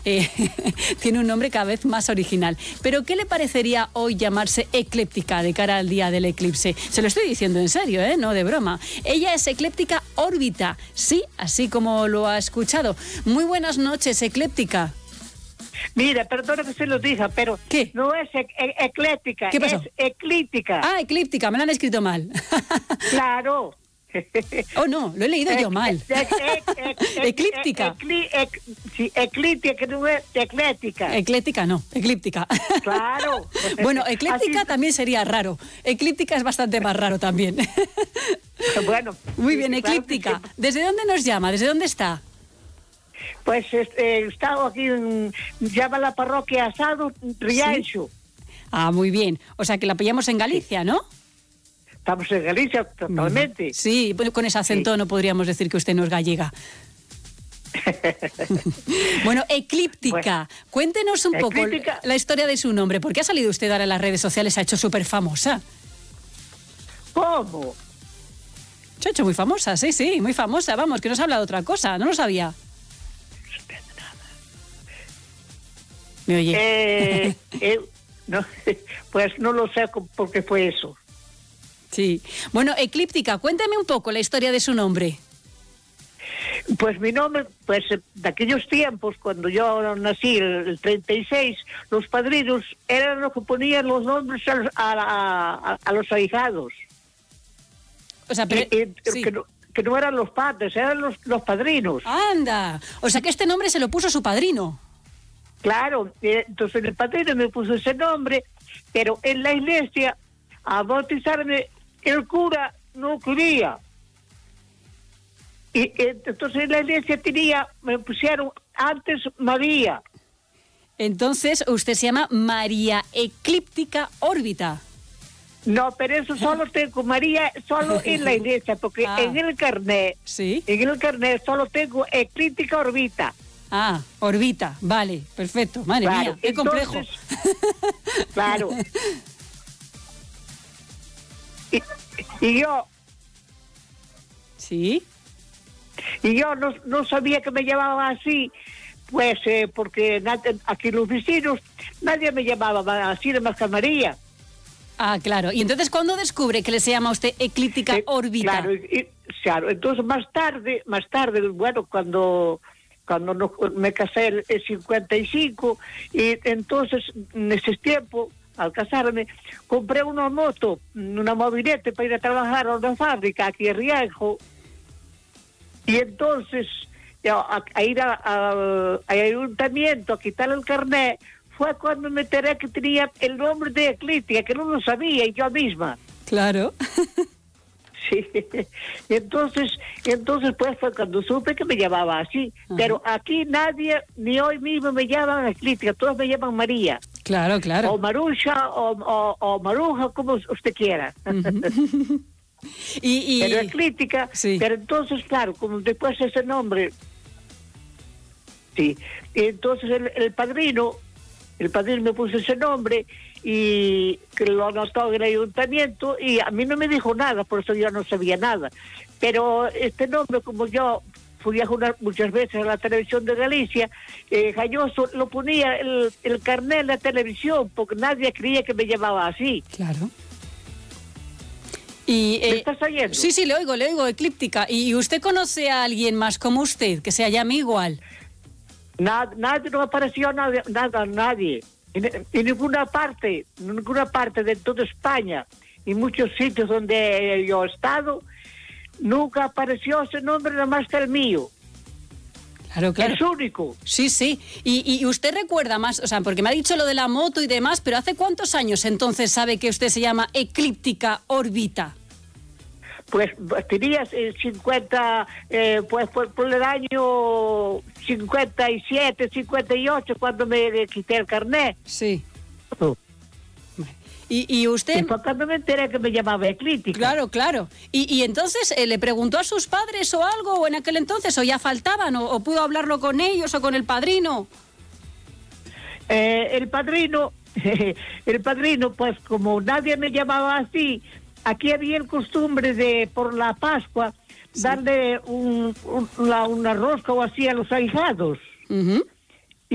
tiene un nombre cada vez más original. Pero ¿qué le parecería hoy llamarse eclíptica de cara al día del eclipse? Se lo estoy diciendo en serio, no de broma. Ella es eclíptica órbita, sí, así como lo ha escuchado. Muy buenas noches, eclíptica. Mira, perdona que se lo diga, pero ¿qué? No es ecléctica, ¿Qué pasó? Es eclíptica. Ah, eclíptica, me lo han escrito mal. Claro. Oh, no, lo he leído yo mal. Eclíptica. Sí, eclíptica, que no es eclética. Eclética no, eclíptica. Claro. Bueno, ecléctica también sería raro. Eclíptica es bastante más raro también. Bueno. Muy bien, eclíptica. ¿Desde dónde nos llama? ¿Desde dónde está? Pues estaba aquí, llama la parroquia Asado, Rianxo. ¿Sí? Ah, muy bien. O sea que la pillamos en Galicia, ¿no? Estamos en Galicia totalmente. Sí, bueno, con ese acento no podríamos decir que usted no es gallega. Bueno, eclíptica. Bueno, cuéntenos un poco la historia de su nombre. ¿Por qué ha salido usted ahora en las redes sociales? Se ha hecho súper famosa. ¿Cómo? Se ha hecho muy famosa, sí, muy famosa. Vamos, que nos ha hablado otra cosa, no lo sabía. ¿Me oye? No, pues no lo sé por qué fue eso. Sí. Bueno, eclíptica, cuénteme un poco la historia de su nombre. Pues mi nombre, pues de aquellos tiempos, cuando yo nací, el 36, los padrinos eran los que ponían los nombres a los ahijados. O sea, pero, sí. que no eran los padres, eran los padrinos. ¡Anda! O sea, que este nombre se lo puso su padrino. Claro, entonces el padrino me puso ese nombre, pero en la iglesia, a bautizarme, el cura no quería. Y entonces en la iglesia me pusieron antes María. Entonces usted se llama María Eclíptica Órbita. No, pero eso solo tengo María, solo en la iglesia, porque en el carnet, ¿sí? En el carnet solo tengo Eclíptica Órbita. Ah, Órbita, vale, perfecto. Madre mía, qué complejo. Claro. Y yo... ¿Sí? Y yo no sabía que me llamaba así, pues porque aquí los vecinos, nadie me llamaba así de más que María. Ah, claro. Y entonces, ¿cuándo descubre que le se llama a usted Eclíptica Órbita? Claro, entonces más tarde, bueno, cuando me casé en 55, y entonces en ese tiempo, al casarme, compré una moto, una mobilete para ir a trabajar a una fábrica aquí en Rianxo. Y entonces, a ir al ayuntamiento a quitar el carnet, fue cuando me enteré que tenía el nombre de Eclíptica, que no lo sabía, y yo misma. Claro. Sí. Y entonces pues fue cuando supe que me llamaba así. Ajá. Pero aquí nadie, ni hoy mismo me llaman Eclíptica, todos me llaman María. Claro, claro. O Maruja, o Maruja, como usted quiera. Uh-huh. Pero Eclíptica, sí. Pero entonces, claro, como después ese nombre, sí. Y entonces el padrino me puso ese nombre y que lo anotó en el ayuntamiento, y a mí no me dijo nada, por eso yo no sabía nada. Pero este nombre, como yo fui a jugar muchas veces a la televisión de Galicia, Galloso lo ponía el carnet en la televisión, porque nadie creía que me llamaba así. Claro. Y, ¿me estás oyendo? Sí, le oigo, Eclíptica. ¿Y usted conoce a alguien más como usted, que se llame igual? Nadie, no apareció nadie. En ninguna parte de toda España, en muchos sitios donde yo he estado, nunca apareció ese nombre, nada más que el mío. Claro. Es único. Sí. Y usted recuerda más, o sea, porque me ha dicho lo de la moto y demás, pero ¿hace cuántos años entonces sabe que usted se llama Eclíptica Órbita? Pues tenía 50, pues por el año 57, 58, cuando me quité el carnet. Sí. ¿Y usted? Y fue cuando me enteré que me llamaba Eclíptica. Claro. ¿Y entonces le preguntó a sus padres o algo, o en aquel entonces, o ya faltaban, o pudo hablarlo con ellos o con el padrino? El padrino, pues como nadie me llamaba así, aquí había el costumbre de, por la Pascua, sí, darle una rosca o así a los ahijados. Uh-huh.